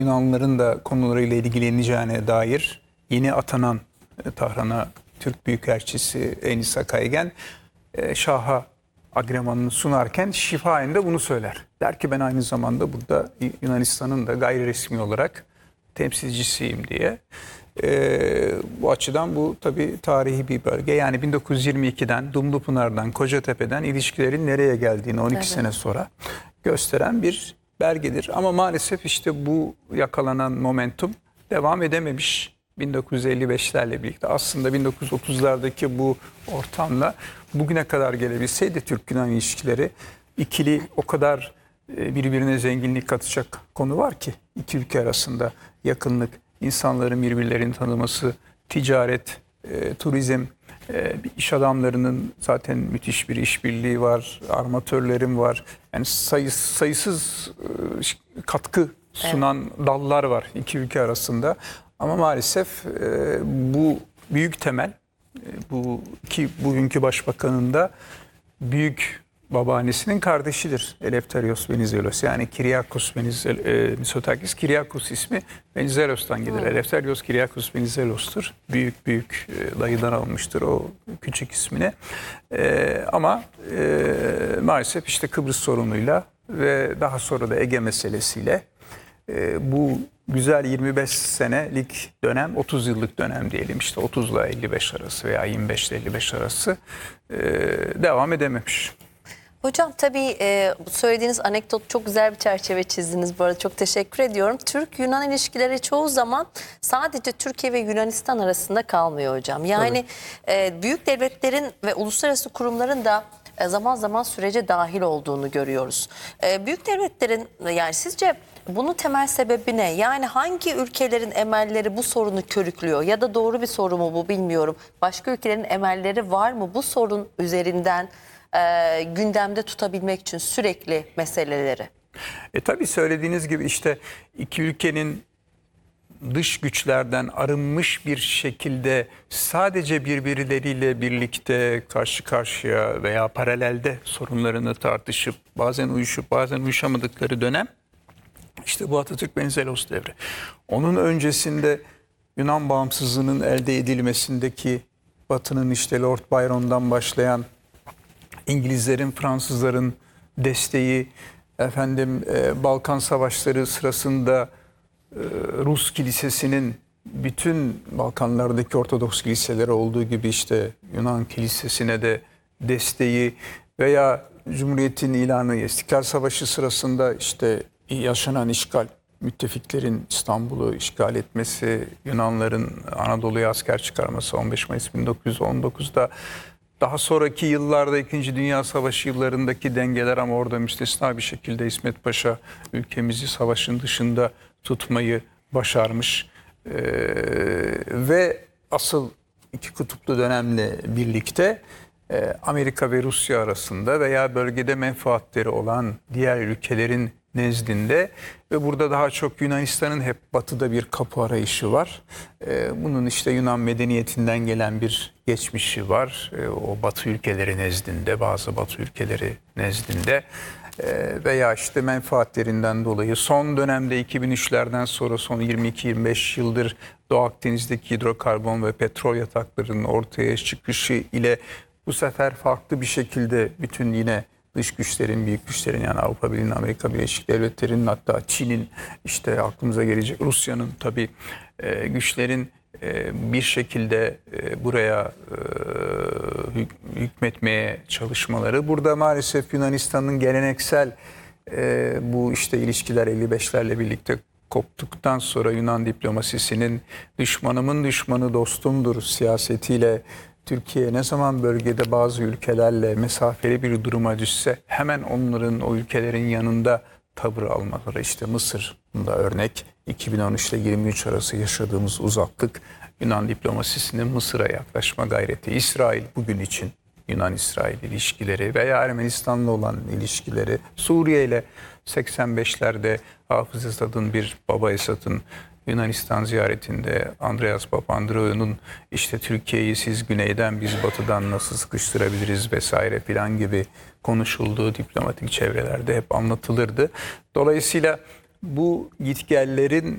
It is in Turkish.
Yunanlıların da konularıyla ilgileneceğine dair yeni atanan Tahran'a Türk Büyükelçisi Enis Akaygen Şah'a agremanını sunarken şifaen de bunu söyler. Der ki ben aynı zamanda burada Yunanistan'ın da gayri resmi olarak temsilcisiyim diye. Bu açıdan bu tabii tarihi bir bölge. Yani 1922'den, Dumlupınar'dan, Kocatepe'den ilişkilerin nereye geldiğini 12 sene sonra gösteren bir belgedir. Ama maalesef işte bu yakalanan momentum devam edememiş 1955'lerle birlikte. Aslında 1930'lardaki bu ortamla bugüne kadar gelebilseydi Türk-Yunan ilişkileri, ikili o kadar birbirine zenginlik katacak konu var ki iki ülke arasında yakınlık, insanların birbirlerini tanıması, ticaret, turizm, iş adamlarının zaten müthiş bir işbirliği var, armatörlerim var. Yani sayısız katkı sunan dallar var iki ülke arasında. Ama maalesef bu büyük temel, bu ki bugünkü başbakanın da büyük babaannesinin kardeşidir Eleftherios Venizelos. Yani Kyriakos Mitsotakis, Kyriakos ismi Venizelos'tan gelir. Eleftherios Kyriakos Venizelos'tur. Büyük dayıdan almıştır o küçük ismini. Ama maalesef işte Kıbrıs sorunuyla ve daha sonra da Ege meselesiyle bu güzel 25 senelik dönem, 30 yıllık dönem diyelim, işte 30 ile 55 arası veya 25 ile 55 arası devam edememiş. Hocam tabii söylediğiniz anekdot çok güzel bir çerçeve çizdiniz bu arada. Çok teşekkür ediyorum. Türk-Yunan ilişkileri çoğu zaman sadece Türkiye ve Yunanistan arasında kalmıyor hocam. Yani büyük devletlerin ve uluslararası kurumların da zaman zaman sürece dahil olduğunu görüyoruz. Büyük devletlerin, yani sizce bunun temel sebebi ne? Yani hangi ülkelerin emelleri bu sorunu körüklüyor? Ya da doğru bir soru mu bu, bilmiyorum. Başka ülkelerin emelleri var mı bu sorun üzerinden gündemde tutabilmek için sürekli meseleleri? Tabii söylediğiniz gibi işte iki ülkenin dış güçlerden arınmış bir şekilde sadece birbirleriyle birlikte karşı karşıya veya paralelde sorunlarını tartışıp bazen uyuşup bazen uyuşamadıkları dönem işte bu Atatürk Venizelos devri. Onun öncesinde Yunan bağımsızlığının elde edilmesindeki Batı'nın işte Lord Byron'dan başlayan İngilizlerin, Fransızların desteği, Balkan Savaşları sırasında Rus kilisesinin bütün Balkanlardaki Ortodoks kiliselere olduğu gibi işte Yunan kilisesine de desteği veya Cumhuriyet'in ilanı, İstiklal Savaşı sırasında işte yaşanan işgal, müttefiklerin İstanbul'u işgal etmesi, Yunanların Anadolu'ya asker çıkarması 15 Mayıs 1919'da, daha sonraki yıllarda 2. Dünya Savaşı yıllarındaki dengeler, ama orada müstesna bir şekilde İsmet Paşa ülkemizi savaşın dışında tutmayı başarmış. Ve asıl iki kutuplu dönemle birlikte Amerika ve Rusya arasında veya bölgede menfaatleri olan diğer ülkelerin nezdinde ve burada daha çok Yunanistan'ın hep batıda bir kapı arayışı var. Bunun işte Yunan medeniyetinden gelen bir geçmişi var. O batı ülkeleri nezdinde, bazı batı ülkeleri nezdinde veya işte menfaatlerinden dolayı son dönemde 2003'lerden sonra son 22-25 yıldır Doğu Akdeniz'deki hidrokarbon ve petrol yataklarının ortaya çıkışı ile bu sefer farklı bir şekilde bütün yine dış güçlerin, büyük güçlerin, yani Avrupa Birliği'nin, Amerika Birleşik Devletleri'nin, hatta Çin'in, işte aklımıza gelecek Rusya'nın tabii güçlerin bir şekilde buraya hükmetmeye çalışmaları. Burada maalesef Yunanistan'ın geleneksel bu işte ilişkiler 55'lerle birlikte koptuktan sonra Yunan diplomasisinin düşmanımın düşmanı dostumdur siyasetiyle Türkiye ne zaman bölgede bazı ülkelerle mesafeli bir duruma düşse hemen onların, o ülkelerin yanında tavır almaları, işte Mısır'da örnek 2013 ile 23 arası yaşadığımız uzaklık, Yunan diplomasisinin Mısır'a yaklaşma gayreti, İsrail bugün için Yunan-İsrail ilişkileri veya Ermenistan'la olan ilişkileri, Suriye ile 85'lerde Hafız Esad'ın, bir Baba Esad'ın Yunanistan ziyaretinde Andreas Papandreou'nun işte Türkiye'yi siz güneyden biz batıdan nasıl sıkıştırabiliriz vesaire filan gibi konuşulduğu diplomatik çevrelerde hep anlatılırdı. Dolayısıyla bu gitgellerin